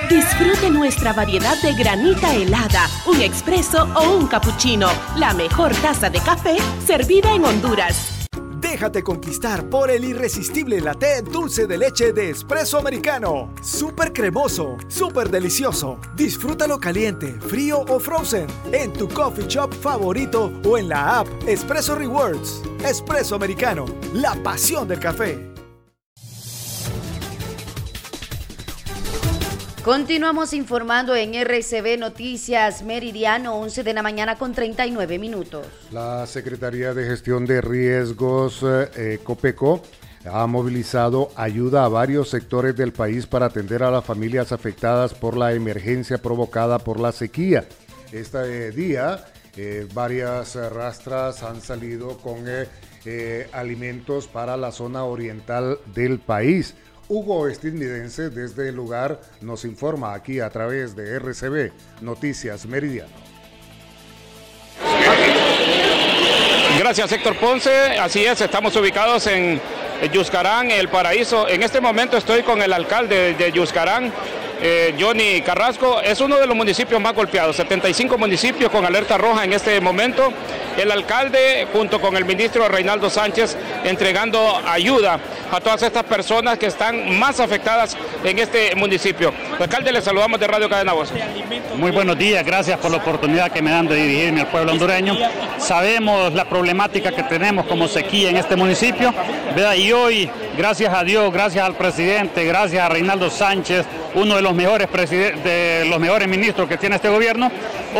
Disfrute nuestra variedad de granita helada, un expreso o un cappuccino. La mejor taza de café servida en Honduras. Déjate conquistar por el irresistible latte dulce de leche de Espresso Americano. Súper cremoso, súper delicioso. Disfrútalo caliente, frío o frozen en tu coffee shop favorito o en la app Espresso Rewards. Espresso Americano, la pasión del café. Continuamos informando en RCB Noticias Meridiano, 11 de la mañana con 39 minutos. La Secretaría de Gestión de Riesgos, COPECO, ha movilizado ayuda a varios sectores del país para atender a las familias afectadas por la emergencia provocada por la sequía. Este día, varias rastras han salido con alimentos para la zona oriental del país. Hugo Estiglidense desde el lugar nos informa aquí a través de RCB Noticias Meridiano. Gracias, Héctor Ponce. Así es, estamos ubicados en Yuscarán, El Paraíso. En este momento estoy con el alcalde de Yuscarán, Johnny Carrasco. Es uno de los municipios más golpeados, 75 municipios con alerta roja en este momento. El alcalde junto con el ministro Reinaldo Sánchez entregando ayuda a todas estas personas que están más afectadas en este municipio. Alcalde, le saludamos de Radio Cadena Voz. Muy buenos días, gracias por la oportunidad que me dan de dirigirme al pueblo hondureño. Sabemos la problemática que tenemos como sequía en este municipio, ¿verdad? Y hoy, gracias a Dios, gracias al presidente, gracias a Reinaldo Sánchez, uno de los mejores ministros que tiene este gobierno,